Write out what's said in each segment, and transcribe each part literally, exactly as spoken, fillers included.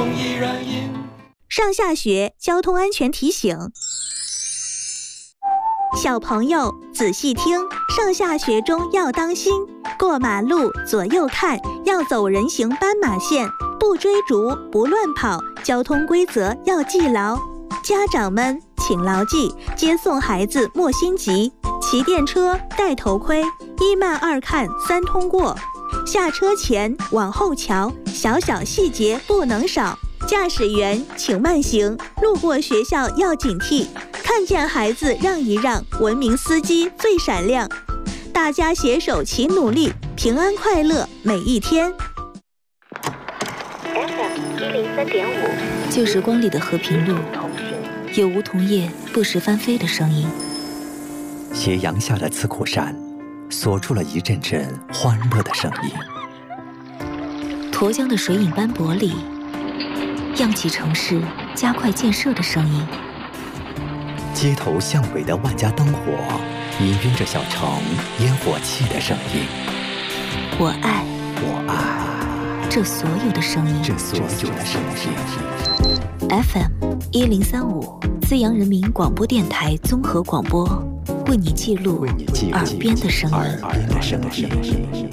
中依然隐。 上下学交通安全提醒：小朋友仔细听，上下学中要当心，过马路左右看，要走人行斑马线，不追逐，不乱跑，交通规则要记牢。家长们请牢记，接送孩子莫心急，骑电车戴头盔，一慢二看三通过，下车前往后瞧，小小细节不能少。驾驶员请慢行，路过学校要警惕，看见孩子让一让，文明司机最闪亮。大家携手齐努力，平安快乐每一天。 F M 一零三点五， 旧时光里的和平路，有梧桐叶不时翻飞的声音。 斜阳下的刺库山，锁住了一阵阵欢乐的声音。 沱江的水影斑驳里，漾起城市加快建设的声音。 街头巷尾的万家灯火，氤氲着小城烟火气的声音。 我爱， 我爱这所有的声音， 这所有的声音。 F M 一零三五，资阳人民广播电台综合广播，为你记录耳边的声音。 耳边的声音。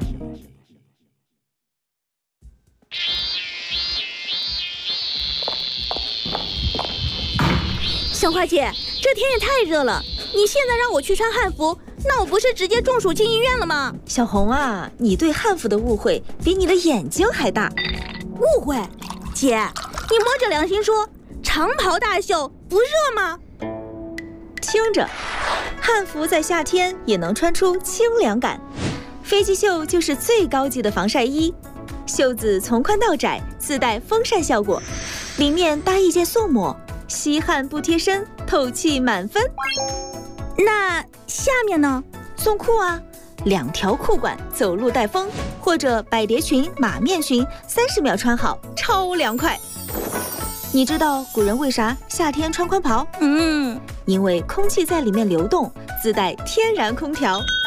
小花姐，这天也太热了，你现在让我去穿汉服，那我不是直接中暑进医院了吗？ 小红啊，你对汉服的误会比你的眼睛还大。 误会？姐，你摸着良心说，长袍大袖不热吗？ 听着，汉服在夏天也能穿出清凉感。飞机袖就是最高级的防晒衣，袖子从宽到窄，自带风扇效果，里面搭一件素抹，吸汗不贴身，透气满分。 那下面呢？ 送裤啊，两条裤管，走路带风，或者百蝶裙、马面裙，三十秒穿好，超凉快。你知道古人为啥夏天穿宽袍？ 嗯， 因为空气在里面流动，自带天然空调。